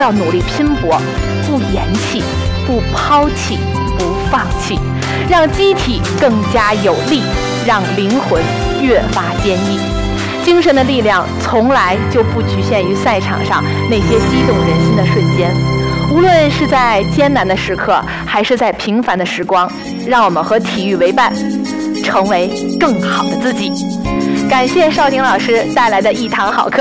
要努力拼搏，不言弃，不抛弃，不放弃，让机体更加有力，让灵魂越发坚毅。精神的力量从来就不局限于赛场上那些激动人心的瞬间，无论是在艰难的时刻，还是在平凡的时光，让我们和体育为伴，成为更好的自己。感谢邵婷老师带来的一堂好课。